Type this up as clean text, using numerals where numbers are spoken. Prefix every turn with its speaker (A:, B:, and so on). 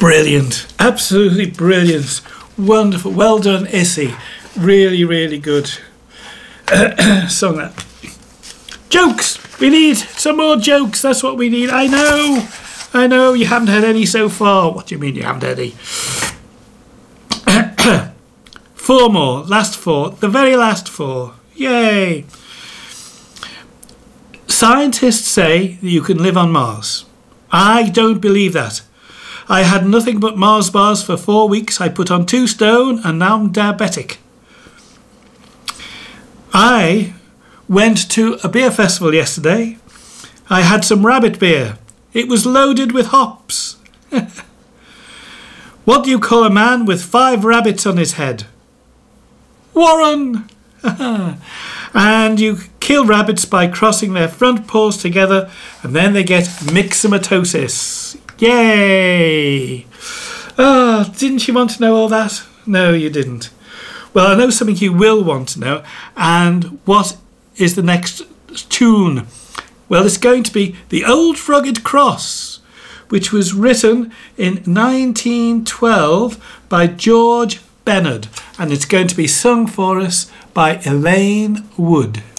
A: Brilliant. Absolutely brilliant. Wonderful. Well done, Issy. Really, really good. Song that. Jokes. We need some more jokes. That's what we need. I know. You haven't had any so far. What do you mean you haven't had any? 4 more. Last 4. The very last 4. Yay. Scientists say that you can live on Mars. I don't believe that. I had nothing but Mars bars for 4 weeks. I put on 2 stone and now I'm diabetic. I went to a beer festival yesterday. I had some rabbit beer. It was loaded with hops. What do you call a man with 5 rabbits on his head? Warren! And you kill rabbits by crossing their front paws together and then they get myxomatosis. Yay! Oh, didn't you want to know all that? No, you didn't. Well, I know something you will want to know. And what is the next tune? Well, it's going to be The Old Rugged Cross, which was written in 1912 by George Bennard. And it's going to be sung for us by Elaine Wood.